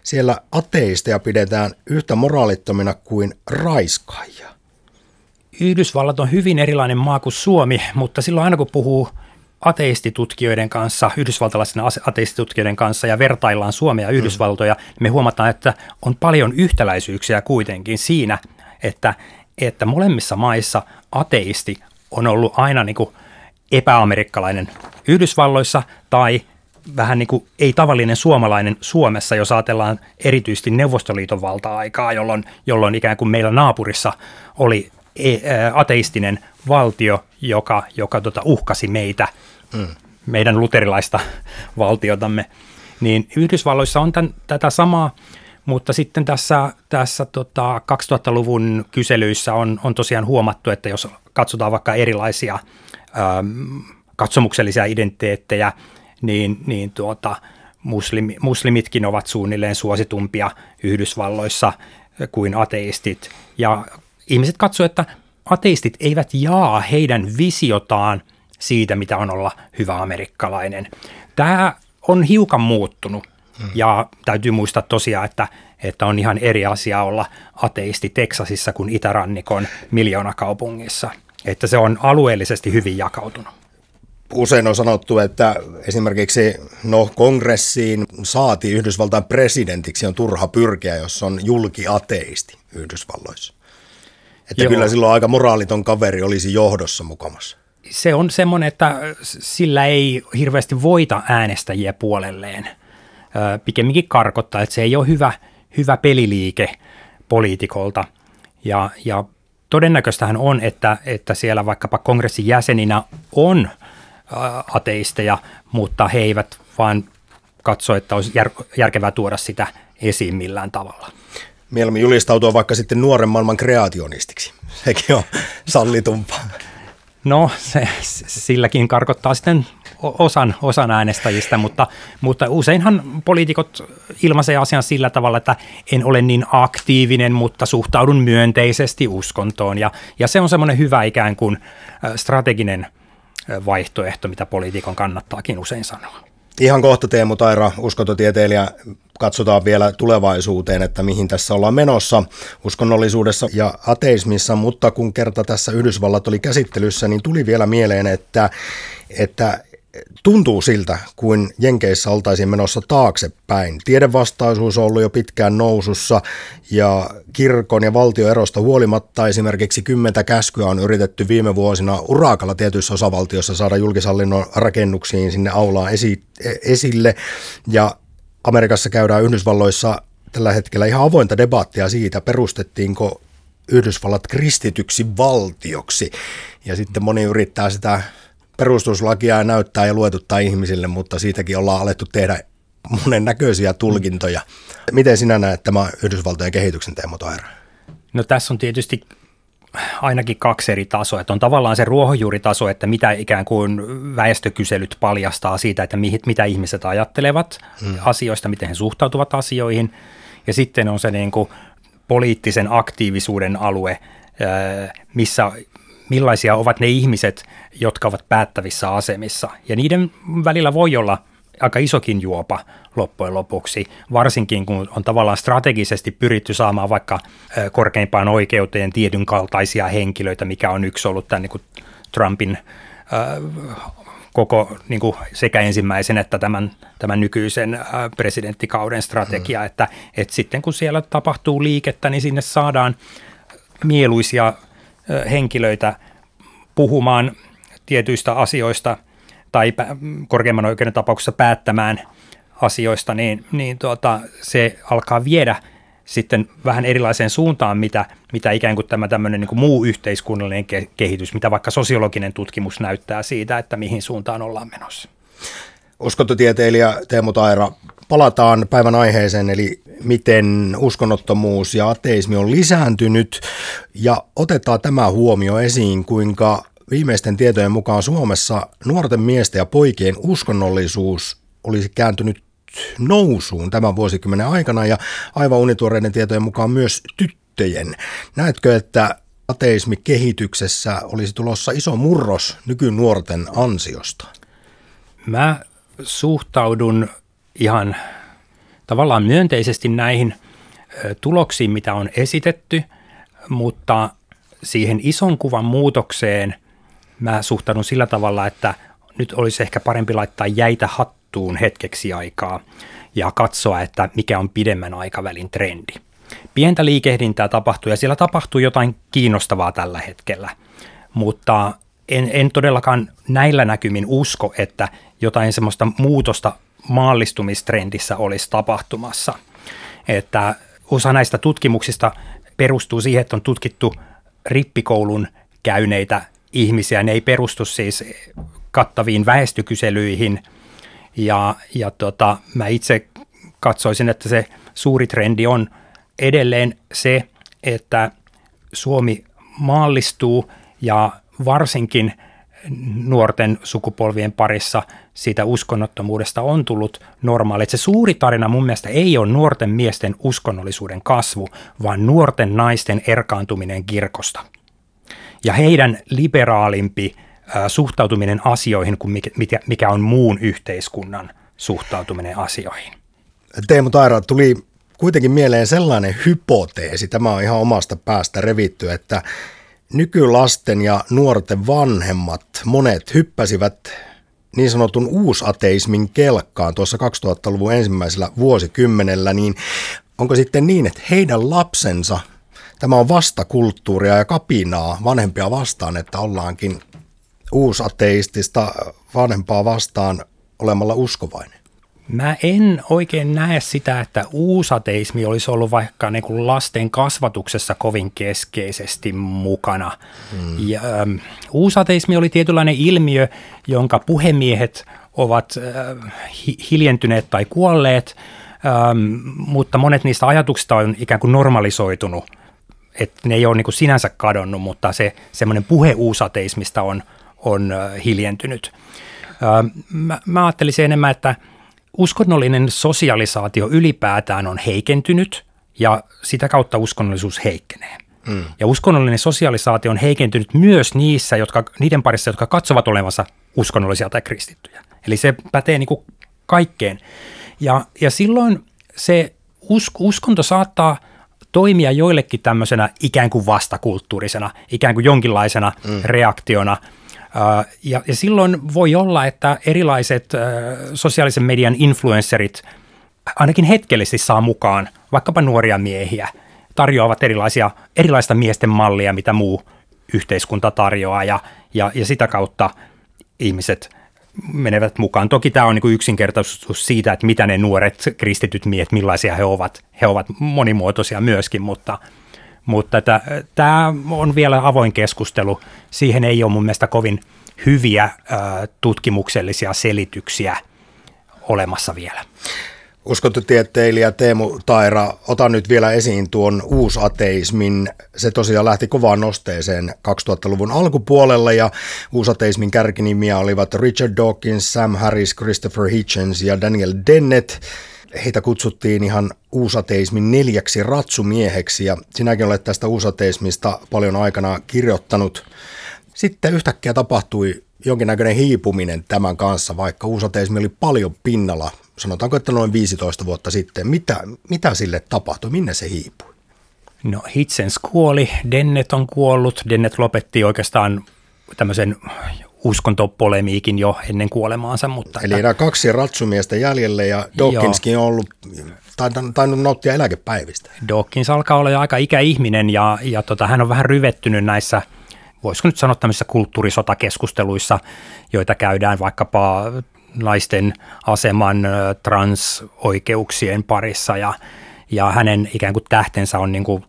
siellä ateisteja pidetään yhtä moraalittomina kuin raiskaajia. Yhdysvallat on hyvin erilainen maa kuin Suomi, mutta silloin aina kun puhuu ateistitutkijoiden kanssa, yhdysvaltalaisten ateistitutkijoiden kanssa ja vertaillaan Suomea ja Yhdysvaltoja, me huomataan, että on paljon yhtäläisyyksiä kuitenkin siinä, että molemmissa maissa ateisti on ollut aina niin kuin epäamerikkalainen Yhdysvalloissa tai vähän niin kuin ei-tavallinen suomalainen Suomessa, jos ajatellaan erityisesti Neuvostoliiton valta-aikaa, jolloin ikään kuin meillä naapurissa oli ateistinen valtio, joka uhkasi meidän luterilaista valtiotamme. Niin Yhdysvalloissa on tätä samaa, mutta sitten tässä 2000-luvun kyselyissä on tosiaan huomattu, että jos katsotaan vaikka erilaisia katsomuksellisia identiteettejä, niin muslimitkin ovat suunnilleen suositumpia Yhdysvalloissa kuin ateistit. Ja ihmiset katsovat, että ateistit eivät jaa heidän visiotaan siitä, mitä on olla hyvä amerikkalainen. Tämä on hiukan muuttunut ja täytyy muistaa tosiaan, että on ihan eri asia olla ateisti Teksasissa kuin itärannikon miljoonakaupungissa. Että se on alueellisesti hyvin jakautunut. Usein on sanottu, että esimerkiksi kongressiin saati Yhdysvaltain presidentiksi on turha pyrkiä, jos on julkiateisti Yhdysvalloissa. Että Joo. Kyllä silloin aika moraaliton kaveri olisi johdossa mukamassa. Se on semmoinen, että sillä ei hirveästi voita äänestäjiä puolelleen. Pikemminkin karkottaa, että se ei ole hyvä peliliike poliitikolta. Ja todennäköistähän on, että siellä vaikkapa kongressin jäseninä on ateisteja, mutta he eivät vaan katso, että olisi järkevää tuoda sitä esiin millään tavalla. Mieluummin julistautua vaikka sitten nuoren maailman kreationistiksi. Sekin on sallitumpaa. No, silläkin karkottaa sitten osan äänestäjistä, mutta useinhan poliitikot ilmaisee asian sillä tavalla, että en ole niin aktiivinen, mutta suhtaudun myönteisesti uskontoon. Ja se on semmoinen hyvä ikään kuin strateginen vaihtoehto, mitä poliitikon kannattaakin usein sanoa. Ihan kohta, Teemu Taira, uskontotieteilijä, katsotaan vielä tulevaisuuteen, että mihin tässä ollaan menossa uskonnollisuudessa ja ateismissa, mutta kun kerta tässä Yhdysvallat oli käsittelyssä, niin tuli vielä mieleen, että tuntuu siltä, kuin Jenkeissä oltaisiin menossa taaksepäin. Tiedevastaisuus on ollut jo pitkään nousussa ja kirkon ja valtion erosta huolimatta esimerkiksi 10 käskyä on yritetty viime vuosina urakalla tietyissä osavaltioissa saada julkishallinnon rakennuksiin sinne aulaan esille. Ja Amerikassa käydään Yhdysvalloissa tällä hetkellä ihan avointa debattia siitä, perustettiinko Yhdysvallat kristityksi valtioksi. Ja sitten moni yrittää sitä perustuslakia näyttää ja luetuttaa ihmisille, mutta siitäkin ollaan alettu tehdä monennäköisiä tulkintoja. Miten sinä näet tämä Yhdysvaltojen kehityksen, Teemu Taira? No tässä on tietysti ainakin 2 eri tasoa. Että on tavallaan se ruohonjuuritaso, että mitä ikään kuin väestökyselyt paljastaa siitä, että mitä ihmiset ajattelevat asioista, miten he suhtautuvat asioihin. Ja sitten on se niin kuin poliittisen aktiivisuuden alue, millaisia ovat ne ihmiset, jotka ovat päättävissä asemissa. Ja niiden välillä voi olla aika isokin juopa loppujen lopuksi, varsinkin kun on tavallaan strategisesti pyritty saamaan vaikka korkeimpaan oikeuteen tietyn kaltaisia henkilöitä, mikä on yksi ollut tämän niin kuin Trumpin koko niin kuin sekä ensimmäisen että tämän nykyisen presidenttikauden strategia, että sitten kun siellä tapahtuu liikettä, niin sinne saadaan mieluisia henkilöitä puhumaan tietyistä asioista tai korkeimman oikeuden tapauksessa päättämään asioista, niin se alkaa viedä sitten vähän erilaiseen suuntaan, mitä ikään kuin tämä tämmöinen niin kuin muu yhteiskunnallinen kehitys, mitä vaikka sosiologinen tutkimus näyttää siitä, että mihin suuntaan ollaan menossa. Uskontotieteilijä Teemu Taira, palataan päivän aiheeseen, eli miten uskonnottomuus ja ateismi on lisääntynyt, ja otetaan tämä huomio esiin, kuinka viimeisten tietojen mukaan Suomessa nuorten miesten ja poikien uskonnollisuus olisi kääntynyt nousuun tämän vuosikymmenen aikana, ja aivan unituoreiden tietojen mukaan myös tyttöjen. Näetkö, että ateismikehityksessä olisi tulossa iso murros nykynuorten ansiosta? Mä suhtaudun ihan tavallaan myönteisesti näihin tuloksiin, mitä on esitetty, mutta siihen ison kuvan muutokseen mä suhtaudun sillä tavalla, että nyt olisi ehkä parempi laittaa jäitä hattuun hetkeksi aikaa ja katsoa, että mikä on pidemmän aikavälin trendi. Pientä liikehdintää tapahtuu ja siellä tapahtuu jotain kiinnostavaa tällä hetkellä, mutta en todellakaan näillä näkymin usko, että jotain semmoista muutosta maallistumistrendissä olisi tapahtumassa. Että osa näistä tutkimuksista perustuu siihen, että on tutkittu rippikoulun käyneitä ihmisiä. Ne ei perustu siis kattaviin väestökyselyihin ja mä itse katsoisin, että se suuri trendi on edelleen se, että Suomi maallistuu ja varsinkin nuorten sukupolvien parissa siitä uskonnottomuudesta on tullut normaali. Et se suuri tarina mun mielestä ei ole nuorten miesten uskonnollisuuden kasvu, vaan nuorten naisten erkaantuminen kirkosta. Ja heidän liberaalimpi suhtautuminen asioihin kuin mikä on muun yhteiskunnan suhtautuminen asioihin. Teemu Taira, tuli kuitenkin mieleen sellainen hypoteesi, tämä on ihan omasta päästä revitty, että nykylasten ja nuorten vanhemmat, monet hyppäsivät niin sanotun uusateismin kelkkaan tuossa 2000-luvun ensimmäisellä vuosikymmenellä, niin onko sitten niin, että heidän lapsensa, tämä on vastakulttuuria ja kapinaa vanhempia vastaan, että ollaankin uusateistista vanhempaa vastaan olemalla uskovainen? Mä en oikein näe sitä, että uusateismi olisi ollut vaikka niin kuin lasten kasvatuksessa kovin keskeisesti mukana. Ja, uusateismi oli tietynlainen ilmiö, jonka puhemiehet ovat hiljentyneet tai kuolleet, mutta monet niistä ajatuksista on ikään kuin normalisoitunut. Että ne ei ole niin kuin sinänsä kadonnut, mutta se semmoinen puhe uusateismista on hiljentynyt. Mä ajattelisin enemmän, että uskonnollinen sosialisaatio ylipäätään on heikentynyt ja sitä kautta uskonnollisuus heikkenee. Ja uskonnollinen sosialisaatio on heikentynyt myös niiden parissa, jotka katsovat olevansa uskonnollisia tai kristittyjä. Eli se pätee niin kuin kaikkeen. Ja silloin se uskonto saattaa toimia joillekin tämmöisenä ikään kuin vastakulttuurisena, ikään kuin jonkinlaisena reaktiona. Ja silloin voi olla, että erilaiset sosiaalisen median influencerit ainakin hetkellisesti saa mukaan vaikkapa nuoria miehiä, tarjoavat erilaista miesten mallia, mitä muu yhteiskunta tarjoaa ja sitä kautta ihmiset menevät mukaan. Toki tämä on niin kuin yksinkertaisuus siitä, että mitä ne nuoret kristityt miehet, millaisia he ovat. He ovat monimuotoisia myöskin, mutta tämä on vielä avoin keskustelu. Siihen ei ole mun mielestä kovin hyviä tutkimuksellisia selityksiä olemassa vielä. Uskontotieteilijä Teemu Taira, otan nyt vielä esiin tuon uusateismin. Se tosiaan lähti kovaan nosteeseen 2000-luvun alkupuolella ja uusateismin kärkinimiä olivat Richard Dawkins, Sam Harris, Christopher Hitchens ja Daniel Dennett. Heitä kutsuttiin ihan uusateismin 4 ratsumieheksi ja sinäkin olet tästä uusateismista paljon aikana kirjoittanut. Sitten yhtäkkiä tapahtui jonkinnäköinen hiipuminen tämän kanssa, vaikka uusateismi oli paljon pinnalla. Sanotaanko, että noin 15 vuotta sitten. Mitä sille tapahtui? Minne se hiipui? No Hitchens kuoli, Dennett on kuollut. Dennett lopetti oikeastaan tämmöisen uskontopolemiikin jo ennen kuolemaansa. Mutta eli enää 2 ratsumiestä jäljelle ja Dawkinskin on ollut tainnut nauttia eläkepäivistä. Dawkins alkaa olla jo aika ikäihminen ja hän on vähän ryvettynyt näissä, voisiko nyt sanoa tämmöisissä kulttuurisotakeskusteluissa, joita käydään vaikkapa naisten aseman transoikeuksien parissa ja hänen ikään kuin tähtensä on niin kuin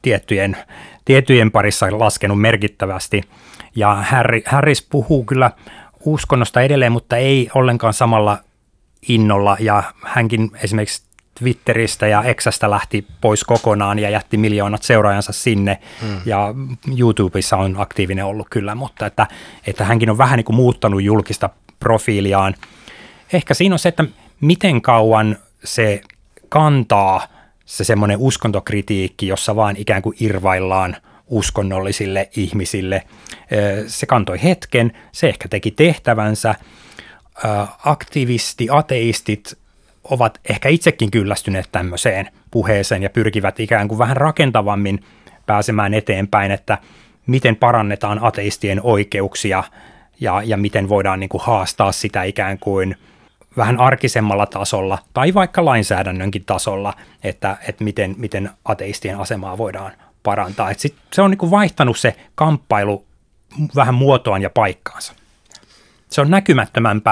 tiettyjen parissa laskenut merkittävästi. Ja Harris puhuu kyllä uskonnosta edelleen, mutta ei ollenkaan samalla innolla ja hänkin esimerkiksi Twitteristä ja X:stä lähti pois kokonaan ja jätti miljoonat seuraajansa sinne ja YouTubessa on aktiivinen ollut kyllä, mutta että hänkin on vähän niin kuin muuttanut julkista profiiliaan. Ehkä siinä on se, että miten kauan se kantaa se semmoinen uskontokritiikki, jossa vaan ikään kuin irvaillaan uskonnollisille ihmisille. Se kantoi hetken, se ehkä teki tehtävänsä. Ateistit ovat ehkä itsekin kyllästyneet tämmöiseen puheeseen ja pyrkivät ikään kuin vähän rakentavammin pääsemään eteenpäin, että miten parannetaan ateistien oikeuksia ja miten voidaan niin kuin haastaa sitä ikään kuin vähän arkisemmalla tasolla tai vaikka lainsäädännönkin tasolla, että miten ateistien asemaa voidaan parantaa. Se on niin kuin vaihtanut se kamppailu vähän muotoaan ja paikkaansa. Se on näkymättömämpää